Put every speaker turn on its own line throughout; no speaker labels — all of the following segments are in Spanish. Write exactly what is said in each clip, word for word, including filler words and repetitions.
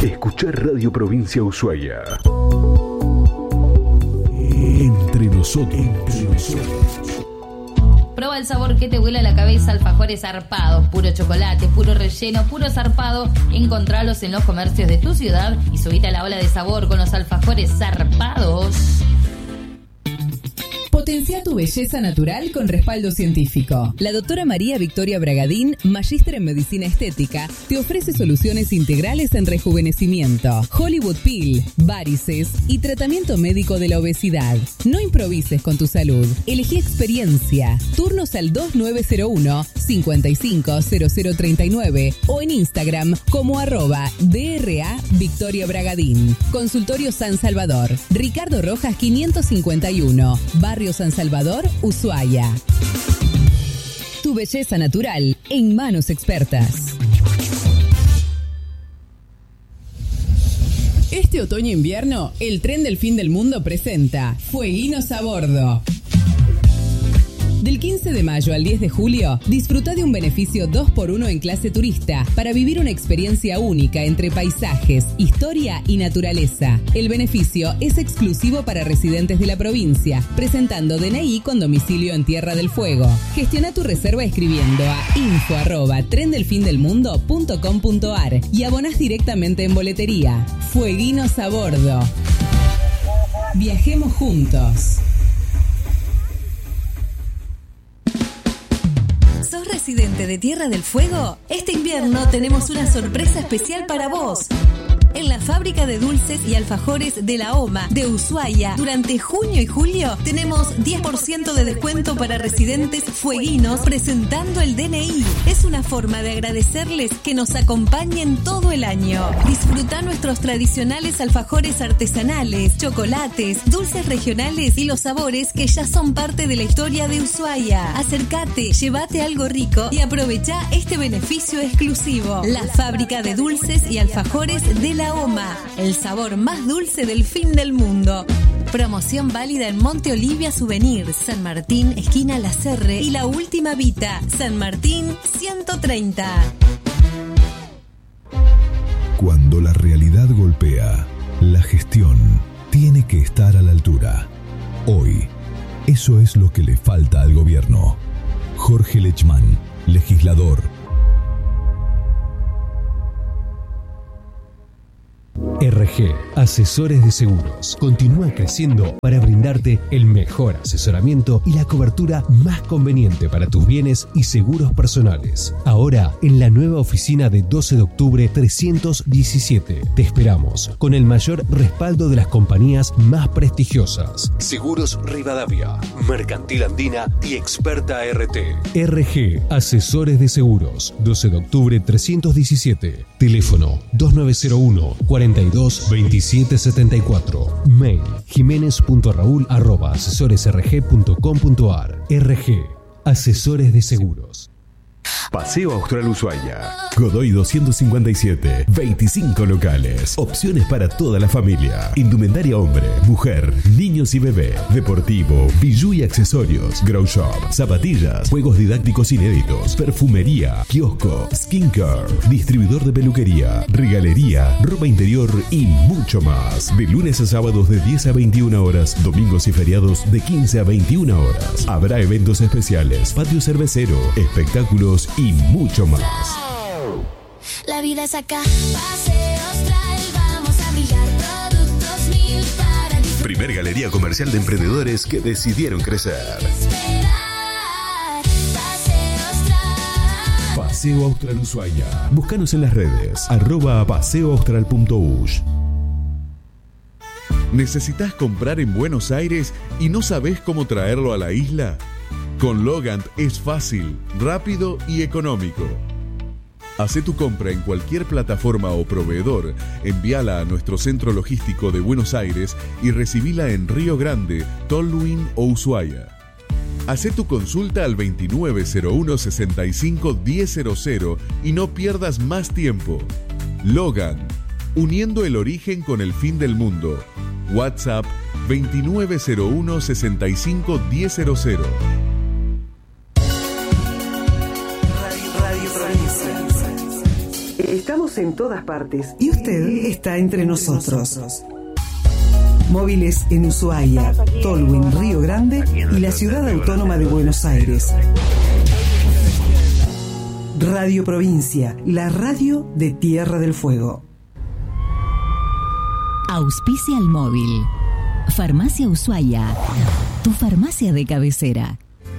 Escuchar Radio Provincia Ushuaia. Entre nosotros. Entre nosotros.
Prueba el sabor que te vuela la cabeza, alfajores zarpados, puro chocolate, puro relleno, puro zarpado. Encontralos en los comercios de tu ciudad y subite a la ola de sabor con los alfajores zarpados.
Potencia tu belleza natural con respaldo científico. La doctora María Victoria Bragadín, magíster en medicina estética, te ofrece soluciones integrales en rejuvenecimiento, Hollywood Peel, varices y tratamiento médico de la obesidad. No improvises con tu salud. Elegí experiencia. Turnos al dos nueve cero uno, cinco cinco cero cero tres nueve o en Instagram como arroba D R A Victoria Bragadín. Consultorio San Salvador. Ricardo Rojas quinientos cincuenta y uno. Barrio San Salvador, Ushuaia. Tu belleza natural en manos expertas. Este otoño-invierno, el tren del fin del mundo presenta Fueguinos a Bordo. Del quince de mayo al diez de julio, disfruta de un beneficio dos por uno en clase turista para vivir una experiencia única entre paisajes, historia y naturaleza. El beneficio es exclusivo para residentes de la provincia, presentando D N I con domicilio en Tierra del Fuego. Gestiona tu reserva escribiendo a info arroba trendelfindelmundo punto com punto ar y abonás directamente en boletería. Fueguinos a Bordo. Viajemos juntos.
¿Sos residente de Tierra del Fuego? Este invierno tenemos una sorpresa especial para vos. En la fábrica de dulces y alfajores de la O M A de Ushuaia, durante junio y julio tenemos diez por ciento de descuento para residentes fueguinos presentando el D N I. Es una forma de agradecerles que nos acompañen todo el año. Disfruta nuestros tradicionales alfajores artesanales, chocolates, dulces regionales y los sabores que ya son parte de la historia de Ushuaia. Acércate, llévate algo rico y aprovecha este beneficio exclusivo. La fábrica de dulces y alfajores de la O M A, el sabor más dulce del fin del mundo. Promoción válida en Monte Olivia Souvenir, San Martín, esquina La Serre y La Última Vita, San Martín ciento treinta.
Cuando la realidad golpea, la gestión tiene que estar a la altura. Hoy, eso es lo que le falta al gobierno. Jorge Lechman, legislador.
R G, Asesores de Seguros, continúa creciendo para brindarte el mejor asesoramiento y la cobertura más conveniente para tus bienes y seguros personales. Ahora, en la nueva oficina de doce de octubre trescientos diecisiete. Te esperamos con el mayor respaldo de las compañías más prestigiosas. Seguros Rivadavia, Mercantil Andina y Experta R T. R G, Asesores de Seguros, doce de octubre trescientos diecisiete. Teléfono dos nueve cero uno, cuarenta y dos, veintisiete setenta y cuatro. Mail jiménez punto raúl arroba asesores r g punto com punto ar. R G, Asesores de Seguros.
Paseo Austral Ushuaia. Godoy doscientos cincuenta y siete. veinticinco locales. Opciones para toda la familia. Indumentaria hombre, mujer, niños y bebé. Deportivo, bijú y accesorios. Grow shop, zapatillas, juegos didácticos inéditos, perfumería, kiosco, skincare, distribuidor de peluquería, regalería, ropa interior y mucho más. De lunes a sábados de diez a veintiuna horas, domingos y feriados de quince a veintiuna horas. Habrá eventos especiales, patio cervecero, espectáculos y mucho más.
La vida es acá, Paseo Austral, vamos a brillar, productos mil para disfrutar.
Primer galería comercial de emprendedores que decidieron crecer.
Paseo Austral.
Paseo Austral Ushuaia. Búscanos en las redes, arroba paseoaustral punto ush.
¿Necesitas comprar en Buenos Aires y no sabés cómo traerlo a la isla? Con Logant es fácil, rápido y económico. Hacé tu compra en cualquier plataforma o proveedor, envíala a nuestro centro logístico de Buenos Aires y recibila en Río Grande, Tolwyn o Ushuaia. Hacé tu consulta al veintinueve cero uno, sesenta y cinco, diez cero cero y no pierdas más tiempo. Logant, uniendo el origen con el fin del mundo. WhatsApp veintinueve cero uno, sesenta y cinco, diez cero cero.
Estamos en todas partes y usted está entre nosotros. Móviles en Ushuaia, Tolwyn, Río Grande y la Ciudad Autónoma de Buenos Aires. Radio Provincia, la radio de Tierra del Fuego.
Auspicia el móvil. Farmacia Ushuaia, tu farmacia de cabecera.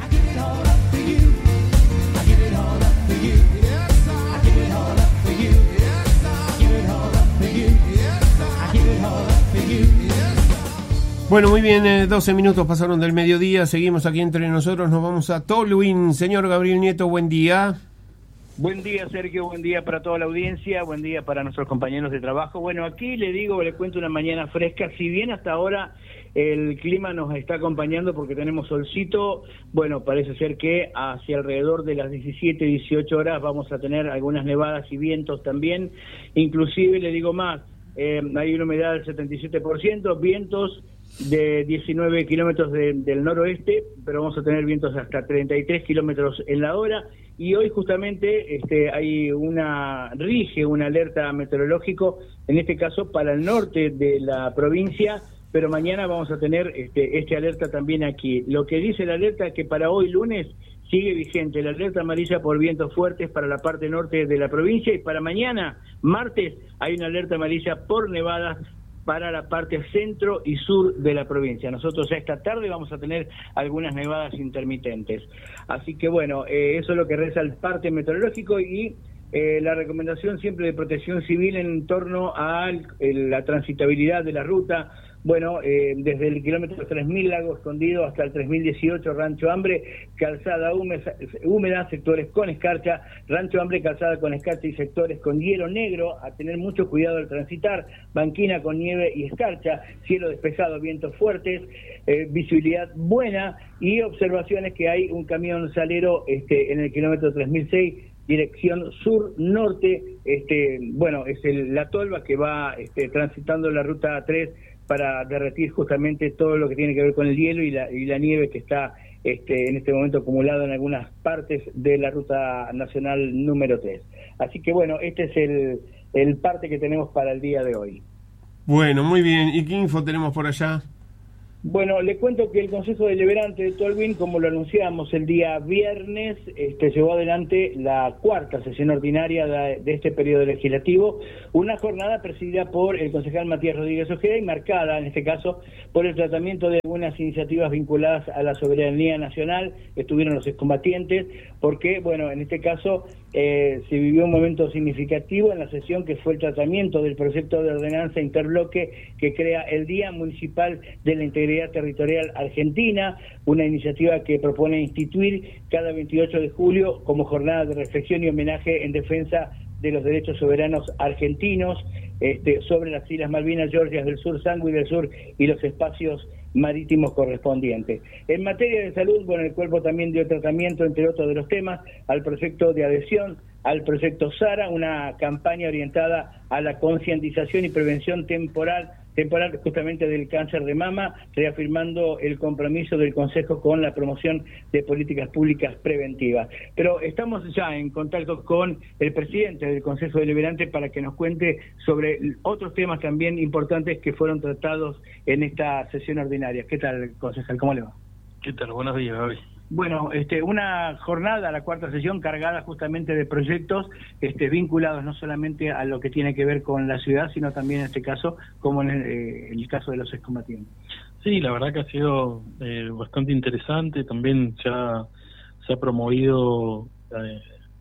Bueno, muy bien, eh, doce minutos pasaron del mediodía, seguimos aquí entre nosotros, nos vamos a Tolwyn. Señor Gabriel Nieto, buen día.
Buen día, Sergio, buen día para toda la audiencia, buen día para nuestros compañeros de trabajo. Bueno, aquí le digo, le cuento una mañana fresca, si bien hasta ahora el clima nos está acompañando porque tenemos solcito, bueno, parece ser que hacia alrededor de las diecisiete, dieciocho horas vamos a tener algunas nevadas y vientos también, inclusive le digo más, eh, hay una humedad del setenta y siete por ciento, vientos de diecinueve kilómetros de, del noroeste, pero vamos a tener vientos hasta treinta y tres kilómetros en la hora, y hoy justamente este, hay una, rige una alerta meteorológico, en este caso para el norte de la provincia, pero mañana vamos a tener este, este alerta también aquí. Lo que dice la alerta es que para hoy lunes sigue vigente la alerta amarilla por vientos fuertes para la parte norte de la provincia, y para mañana, martes, hay una alerta amarilla por nevadas para la parte centro y sur de la provincia. Nosotros ya esta tarde vamos a tener algunas nevadas intermitentes. Así que bueno, eh, eso es lo que reza el parte meteorológico y eh, la recomendación siempre de Protección Civil en torno a el, la transitabilidad de la ruta. Bueno, eh, desde el kilómetro tres mil Lago Escondido hasta el tres mil dieciocho Rancho Hambre, calzada húmeda, húmeda, sectores con escarcha, Rancho Hambre, calzada con escarcha y sectores con hielo negro, a tener mucho cuidado al transitar, banquina con nieve y escarcha, cielo despejado, vientos fuertes, eh, visibilidad buena y observaciones que hay un camión salero este, en el kilómetro tres mil seis, dirección sur-norte, este, bueno, es el, la tolva que va este, transitando la ruta tres para derretir justamente todo lo que tiene que ver con el hielo y la, y la nieve que está este, en este momento acumulada en algunas partes de la ruta nacional número tres. Así que bueno, este es el, el parte que tenemos para el día de hoy.
Bueno, muy bien. ¿Y qué info tenemos por allá?
Bueno, le cuento que el Consejo Deliberante de Tolwyn, como lo anunciamos el día viernes, este, llevó adelante la cuarta sesión ordinaria de, de este periodo legislativo, una jornada presidida por el concejal Matías Rodríguez Ojeda y marcada, en este caso, por el tratamiento de algunas iniciativas vinculadas a la soberanía nacional. Estuvieron los excombatientes, porque, bueno, en este caso eh, se vivió un momento significativo en la sesión que fue el tratamiento del proyecto de ordenanza interbloque que crea el Día Municipal de la Integridad Territorial Argentina, una iniciativa que propone instituir cada veintiocho de julio como jornada de reflexión y homenaje en defensa de los derechos soberanos argentinos este, sobre las Islas Malvinas, Georgias del Sur, Sangüe del Sur y los espacios marítimos correspondientes. En materia de salud, bueno, el cuerpo también dio tratamiento, entre otros de los temas, al proyecto de adhesión, al proyecto SARA, una campaña orientada a la concientización y prevención temporal temporal justamente del cáncer de mama, reafirmando el compromiso del Consejo con la promoción de políticas públicas preventivas. Pero estamos ya en contacto con el presidente del Consejo Deliberante para que nos cuente sobre otros temas también importantes que fueron tratados en esta sesión ordinaria. ¿Qué tal, concejal? ¿Cómo le va?
¿Qué tal? Buenos días, Gaby.
Bueno, este, una jornada, la cuarta sesión, cargada justamente de proyectos este, vinculados no solamente a lo que tiene que ver con la ciudad, sino también en este caso, como en el, eh, en el caso de los excombatientes.
Sí, la verdad que ha sido eh, bastante interesante. También se ha, se ha promovido eh,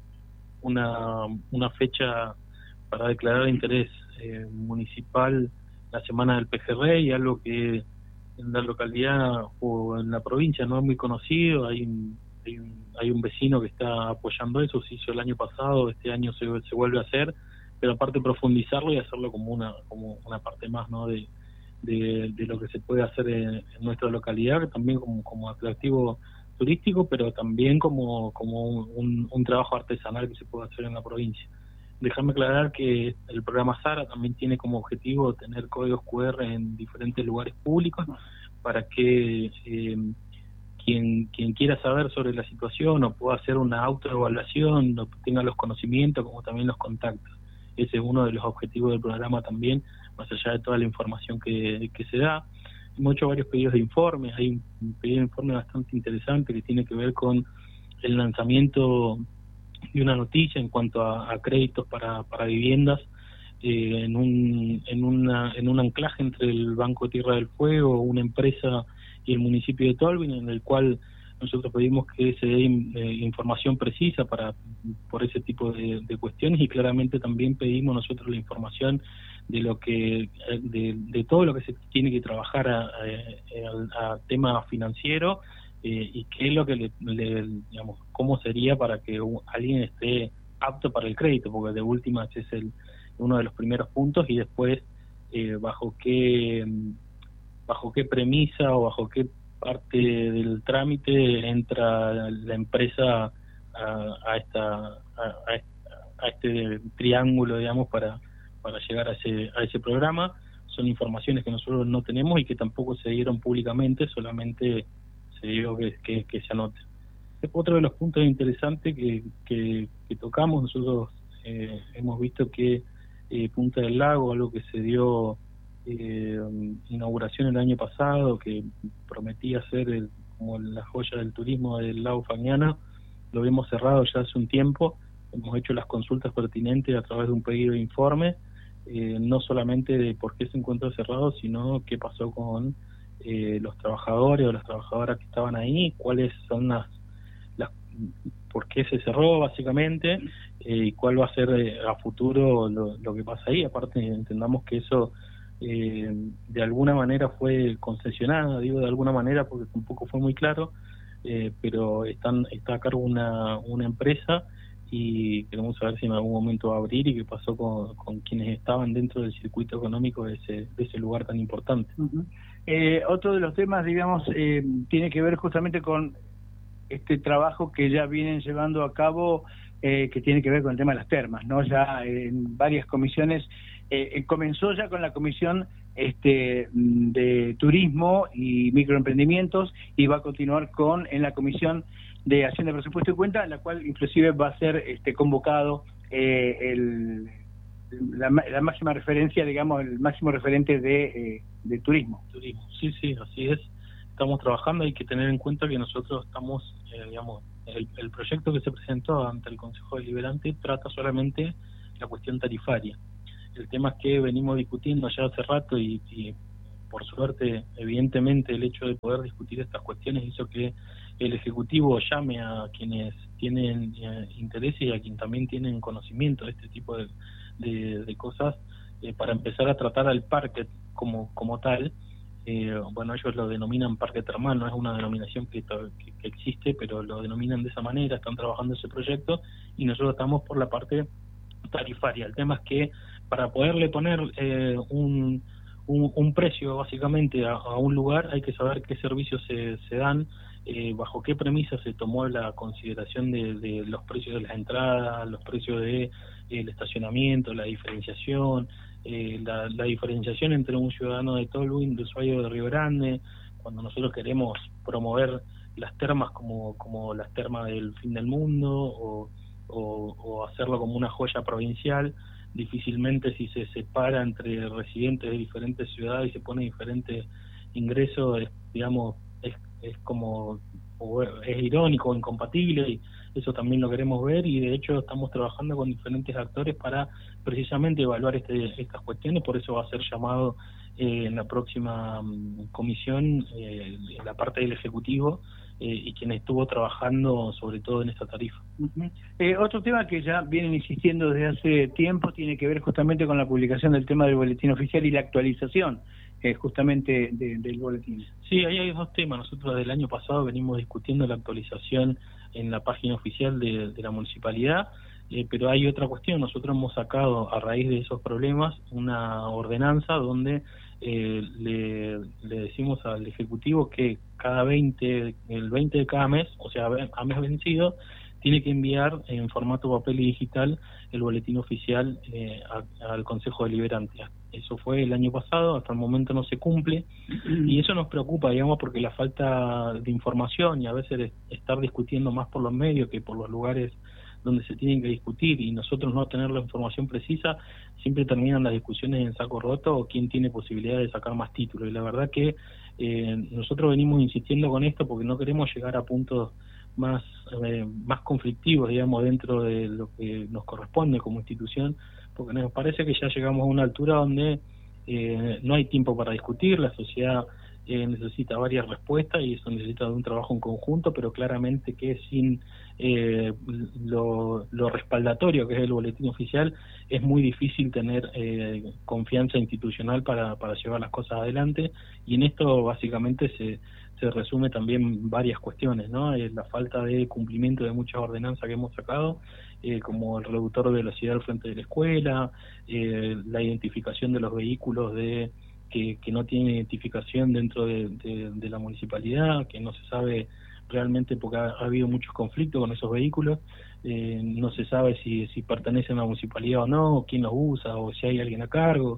una, una fecha para declarar de interés eh, municipal la Semana del Pejerrey, algo que en la localidad o en la provincia no es muy conocido. Hay un, hay un, hay un vecino que está apoyando eso, se hizo el año pasado, este año se, se vuelve a hacer, pero aparte profundizarlo y hacerlo como una como una parte más, ¿no?, de, de, de lo que se puede hacer en, en nuestra localidad, también como, como atractivo turístico, pero también como, como un, un trabajo artesanal que se puede hacer en la provincia. Déjame aclarar que el programa SARA también tiene como objetivo tener códigos cu erre en diferentes lugares públicos para que eh, quien quien quiera saber sobre la situación o pueda hacer una autoevaluación, o tenga los conocimientos como también los contactos. ese es uno de los objetivos del programa también, más allá de toda la información que, que se da. Hemos hecho varios pedidos de informes, hay un, un pedido de informe bastante interesante que tiene que ver con el lanzamiento de una noticia en cuanto a, a créditos para, para viviendas eh, en un en una en un anclaje entre el Banco Tierra del Fuego, una empresa y el municipio de Tolwyn, en el cual nosotros pedimos que se dé eh, información precisa para por ese tipo de, de cuestiones, y claramente también pedimos nosotros la información de lo que de, de todo lo que se tiene que trabajar a, a, a tema financiero, eh, y qué es lo que le, le digamos cómo sería para que alguien esté apto para el crédito, porque de última ese es el uno de los primeros puntos, y después eh, bajo qué bajo qué premisa o bajo qué parte del trámite entra la empresa a, a esta a, a este triángulo, digamos, para para llegar a ese a ese programa. Son informaciones que nosotros no tenemos y que tampoco se dieron públicamente, solamente se dio que, que, que se anote. Otro de los puntos interesantes que, que, que tocamos, nosotros eh, hemos visto que eh, Punta del Lago, algo que se dio eh, inauguración el año pasado, que prometía ser el, como la joya del turismo del lago Fagnano, lo hemos cerrado ya hace un tiempo. Hemos hecho las consultas pertinentes a través de un pedido de informe, eh, no solamente de por qué se encuentra cerrado, sino qué pasó con eh, los trabajadores o las trabajadoras que estaban ahí, cuáles son las, las por qué se cerró básicamente, eh, y cuál va a ser eh, a futuro lo, lo que pasa ahí. Aparte entendamos que eso eh, de alguna manera fue concesionado, digo de alguna manera porque tampoco fue muy claro, eh, pero están está a cargo una, una empresa, y queremos saber si en algún momento va a abrir y qué pasó con, con quienes estaban dentro del circuito económico de ese, de ese lugar tan importante.
Uh-huh. Eh, otro de los temas, digamos, eh, tiene que ver justamente con este trabajo que ya vienen llevando a cabo, eh, que tiene que ver con el tema de las termas, ¿no? Ya en varias comisiones, eh, comenzó ya con la comisión este de turismo y microemprendimientos, y va a continuar con en la comisión de Hacienda, Presupuesto y Cuenta, en la cual inclusive va a ser este convocado eh, el la, la máxima referencia, digamos, el máximo referente de, eh, de turismo.
Turismo, sí, sí, así es. Estamos trabajando, hay que tener en cuenta que nosotros estamos, eh, digamos, el, el proyecto que se presentó ante el Consejo Deliberante trata solamente la cuestión tarifaria. El tema es que venimos discutiendo ya hace rato y, y por suerte, evidentemente, el hecho de poder discutir estas cuestiones hizo que el Ejecutivo llame a quienes tienen eh, interés y a quienes también tienen conocimiento de este tipo de, de, de cosas, eh, para empezar a tratar al parque como, como tal. Eh, bueno, ellos lo denominan parque termal, no es una denominación que, que, que existe, pero lo denominan de esa manera, están trabajando ese proyecto, y nosotros estamos por la parte tarifaria. El tema es que para poderle poner eh, un, un, un precio básicamente a, a un lugar, hay que saber qué servicios se, se dan, eh, bajo qué premisa se tomó la consideración de, de los precios de las entradas, los precios de eh, el estacionamiento, la diferenciación, eh, la, la diferenciación entre un ciudadano de Tolwyn, de Ushuaia de Río Grande, cuando nosotros queremos promover las termas como, como las termas del fin del mundo, o, o, o hacerlo como una joya provincial. Difícilmente, si se separa entre residentes de diferentes ciudades y se pone diferentes ingresos, es, digamos, es, es como, o es irónico o incompatible, y eso también lo queremos ver, y de hecho estamos trabajando con diferentes actores para precisamente evaluar este, estas cuestiones. Por eso va a ser llamado eh, en la próxima um, comisión eh, en la parte del Ejecutivo, eh, y quien estuvo trabajando sobre todo en esta tarifa.
Uh-huh. Eh, otro tema que ya vienen insistiendo desde hace tiempo tiene que ver justamente con la publicación del tema del boletín oficial y la actualización eh, justamente de, del boletín.
Sí, ahí hay dos temas. Nosotros desde el año pasado venimos discutiendo la actualización en la página oficial de, de la municipalidad, eh, pero hay otra cuestión. Nosotros hemos sacado a raíz de esos problemas una ordenanza donde eh, le, le decimos al Ejecutivo que cada veinte, el veinte de cada mes, o sea, a mes vencido, tiene que enviar en formato papel y digital el boletín oficial eh, a, al Consejo Deliberante. Eso fue el año pasado, hasta el momento no se cumple, y eso nos preocupa, digamos, porque la falta de información y a veces estar discutiendo más por los medios que por los lugares donde se tienen que discutir, y nosotros no tener la información precisa, siempre terminan las discusiones en saco roto o quién tiene posibilidad de sacar más títulos. Y la verdad que eh, nosotros venimos insistiendo con esto porque no queremos llegar a puntos más eh, más conflictivos, digamos, dentro de lo que nos corresponde como institución, porque nos parece que ya llegamos a una altura donde eh, no hay tiempo para discutir, la sociedad Eh, necesita varias respuestas y eso necesita de un trabajo en conjunto, pero claramente que sin eh, lo, lo respaldatorio que es el boletín oficial es muy difícil tener eh, confianza institucional para, para llevar las cosas adelante, y en esto básicamente se, se resume también varias cuestiones, ¿no? Eh, la falta de cumplimiento de muchas ordenanzas que hemos sacado, eh, como el reductor de velocidad al frente de la escuela, eh, la identificación de los vehículos de Que, que no tiene identificación dentro de, de, de la municipalidad, que no se sabe realmente, porque ha, ha habido muchos conflictos con esos vehículos, eh, no se sabe si, si pertenecen a la municipalidad o no, quién los usa, o si hay alguien a cargo.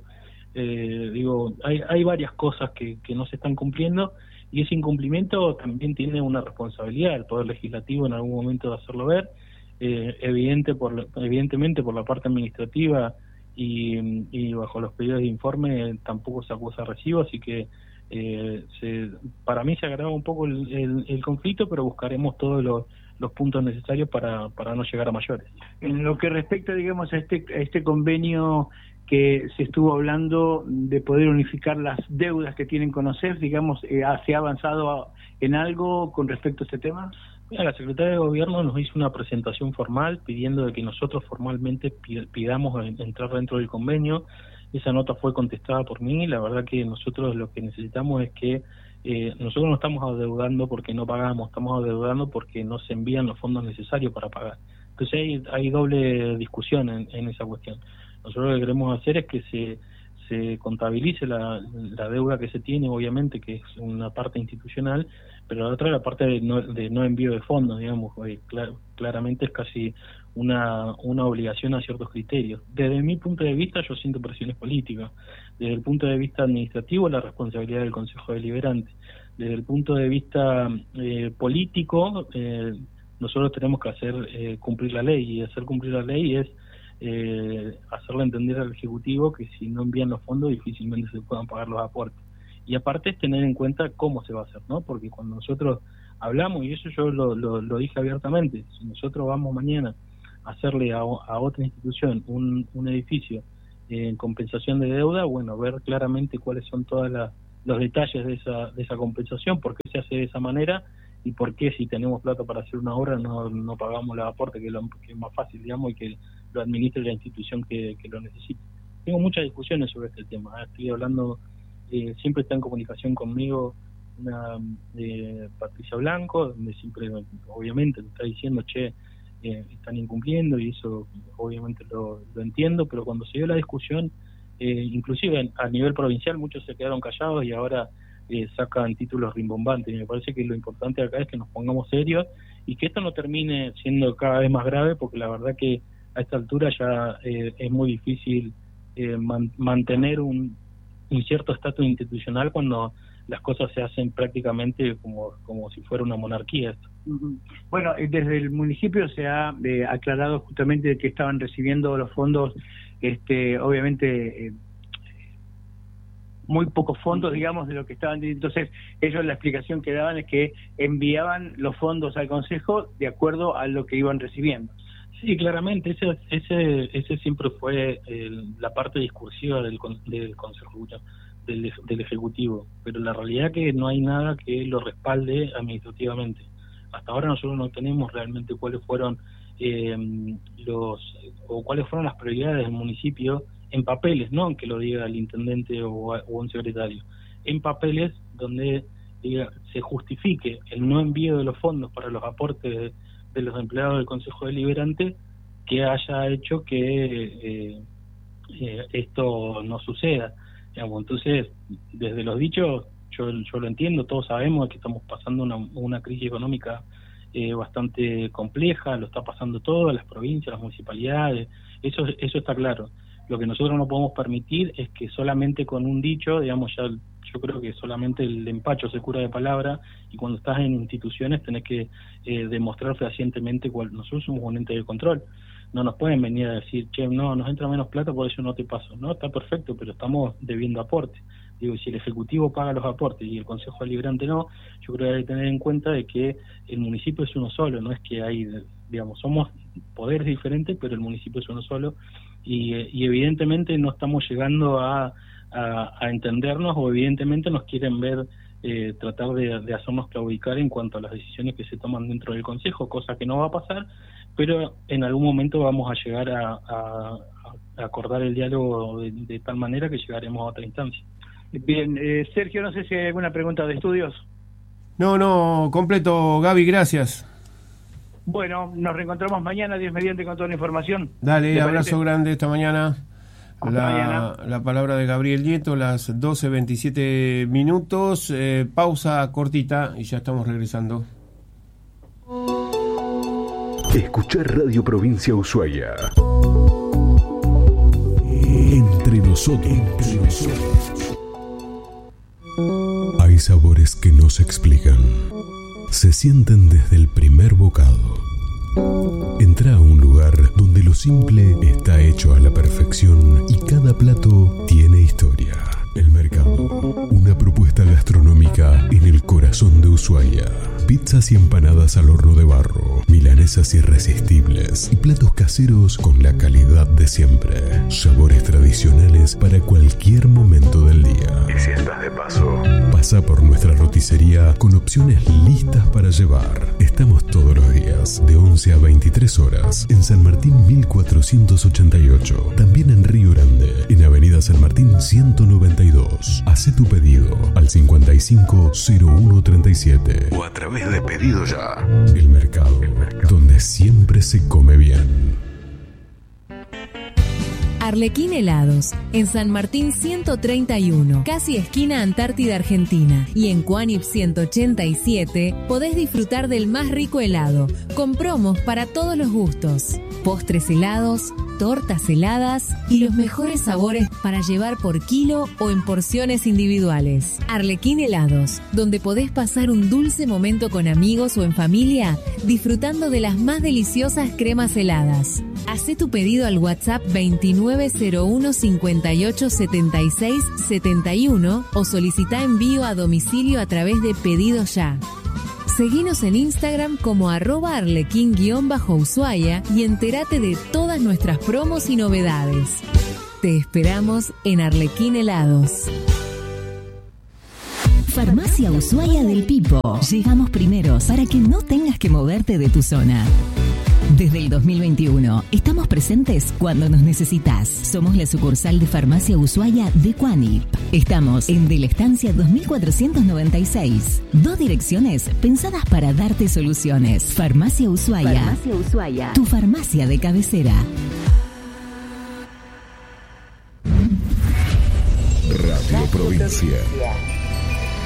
Eh, digo, hay, hay varias cosas que, que no se están cumpliendo, y ese incumplimiento también tiene una responsabilidad el Poder Legislativo en algún momento de hacerlo ver, eh, evidente por evidentemente por la parte administrativa, Y, y bajo los pedidos de informe tampoco se acusa recibo, así que eh, se, para mí se agrava un poco el, el, el conflicto, pero buscaremos todos los, los puntos necesarios para, para no llegar a mayores.
En lo que respecta, digamos, a este, a este convenio que se estuvo hablando de poder unificar las deudas que tienen con O S E F, digamos, eh, ¿se ha avanzado en algo con respecto a este tema?
Mira, la Secretaría de Gobierno nos hizo una presentación formal pidiendo de que nosotros formalmente pidamos entrar dentro del convenio. Esa nota fue contestada por mí. La verdad que nosotros lo que necesitamos es que eh, nosotros no estamos adeudando porque no pagamos, estamos adeudando porque no se envían los fondos necesarios para pagar. Entonces hay, hay doble discusión en, en esa cuestión. Nosotros lo que queremos hacer es que se se contabilice la, la deuda que se tiene, obviamente, que es una parte institucional, pero la otra es la parte de no, de no envío de fondos, digamos, eh, clar, claramente es casi una, una obligación a ciertos criterios. Desde mi punto de vista yo siento presiones políticas, desde el punto de vista administrativo la responsabilidad del Consejo Deliberante, desde el punto de vista eh, político eh, nosotros tenemos que hacer eh, cumplir la ley, y hacer cumplir la ley es Eh, hacerle entender al Ejecutivo que si no envían los fondos difícilmente se puedan pagar los aportes. Y aparte es tener en cuenta cómo se va a hacer, ¿no? Porque cuando nosotros hablamos, y eso yo lo, lo, lo dije abiertamente, si nosotros vamos mañana a hacerle a, a otra institución un, un edificio eh, en compensación de deuda, bueno, ver claramente cuáles son todos los detalles de esa, de esa compensación, por qué se hace de esa manera, y por qué si tenemos plata para hacer una obra no, no pagamos los aportes, que, lo, que es más fácil, digamos, y que lo administre la institución que, que lo necesite. Tengo muchas discusiones sobre este tema, ¿eh? Estoy hablando, eh, siempre está en comunicación conmigo una eh, Patricia Blanco, donde siempre, obviamente, me está diciendo, che, eh, están incumpliendo, y eso obviamente lo, lo entiendo, pero cuando se dio la discusión, eh, inclusive a nivel provincial, muchos se quedaron callados y ahora Eh, sacan títulos rimbombantes, y me parece que lo importante acá es que nos pongamos serios y que esto no termine siendo cada vez más grave, porque la verdad que a esta altura ya eh, es muy difícil eh, man, mantener un, un cierto estatus institucional cuando las cosas se hacen prácticamente como, como si fuera una monarquía esto.
Bueno, desde el municipio se ha eh, aclarado justamente que estaban recibiendo los fondos, este obviamente eh, muy pocos fondos, digamos, de lo que estaban. Entonces ellos, la explicación que daban es que enviaban los fondos al Consejo de acuerdo a lo que iban recibiendo.
Sí, claramente, ese ese ese siempre fue el, la parte discursiva del, del Consejo, del, del Ejecutivo, pero la realidad es que no hay nada que lo respalde administrativamente. Hasta ahora nosotros no tenemos realmente cuáles fueron eh, los o cuáles fueron las prioridades del municipio en papeles, no aunque lo diga el intendente o, o un secretario, en papeles donde diga, se justifique el no envío de los fondos para los aportes de, de los empleados del Consejo Deliberante, que haya hecho que eh, eh, esto no suceda, digamos. Entonces, desde los dichos, yo, yo lo entiendo, todos sabemos que estamos pasando una, una crisis económica eh, bastante compleja, lo está pasando todo, las provincias, las municipalidades, eso, eso está claro. Lo que nosotros no podemos permitir es que solamente con un dicho, digamos, ya, Yo creo que solamente el empacho se cura de palabra, y cuando estás en instituciones tenés que eh, demostrar fehacientemente cuál. Nosotros somos un ente de control. No nos pueden venir a decir, che, no, nos entra menos plata, por eso no te paso. No, está perfecto, pero estamos debiendo aporte. Digo, si el Ejecutivo paga los aportes y el Consejo Deliberante no, yo creo que hay que tener en cuenta de que el municipio es uno solo, no es que hay, digamos, somos poderes diferentes, pero el municipio es uno solo, y, y evidentemente no estamos llegando a, a, a entendernos, o evidentemente nos quieren ver eh, tratar de, de hacernos claudicar en cuanto a las decisiones que se toman dentro del Consejo, cosa que no va a pasar, pero en algún momento vamos a llegar a, a, a acordar el diálogo de, de tal manera que llegaremos a otra instancia.
Bien, eh, Sergio, no sé si hay alguna pregunta de estudios.
No, no, completo, Gaby, gracias.
Bueno, nos reencontramos mañana, Dios mediante, con toda la información.
Dale, abrazo parece? grande esta mañana.
Hasta
la,
mañana.
La palabra de Gabriel Nieto, las doce veintisiete minutos, eh, pausa cortita y ya estamos regresando.
Escuchar Radio Provincia Ushuaia. Entre nosotros. Entre nosotros. Hay sabores que no se explican. Se sienten desde el primer bocado. Entra a un lugar donde lo simple está hecho a la perfección y cada plato tiene historia. El Mercado, una propuesta gastronómica en el corazón de Ushuaia. Pizzas y empanadas al horno de barro, milanesas irresistibles y platos caseros con la calidad de siempre. Sabores tradicionales para cualquier momento del día. Y si estás de paso, pasa por nuestra roticería con opciones listas para llevar. Estamos todos los días, de once a veintitrés horas, en San Martín mil cuatrocientos ochenta y ocho. También en Río Grande, en Avenida San Martín ciento noventa y dos. Hacé tu pedido al cincuenta y cinco cero uno treinta y siete o a través de Pedido Ya. El Mercado, El Mercado, donde siempre se come bien.
Arlequín Helados, en San Martín ciento treinta y uno, casi esquina Antártida Argentina, y en Cuanip ciento ochenta y siete podés disfrutar del más rico helado, con promos para todos los gustos, postres helados, tortas heladas y los mejores sabores para llevar por kilo o en porciones individuales. Arlequín Helados, donde podés pasar un dulce momento con amigos o en familia, disfrutando de las más deliciosas cremas heladas. Hacé tu pedido al WhatsApp veintinueve cero uno cincuenta y ocho setenta y seis setenta y uno o solicita envío a domicilio a través de Pedido Ya. Seguinos en Instagram como arroba arlequín-ushuaia y entérate de todas nuestras promos y novedades. Te esperamos en Arlequín Helados.
Farmacia Ushuaia del Pipo. Llegamos primeros para que no tengas que moverte de tu zona. Desde el dos mil veintiuno, estamos presentes cuando nos necesitas. Somos la sucursal de Farmacia Ushuaia de Cuanip. Estamos en De la Estancia dos mil cuatrocientos noventa y seis. Dos direcciones pensadas para darte soluciones. Farmacia Ushuaia. Farmacia Ushuaia. Tu farmacia de cabecera.
Radio Provincia.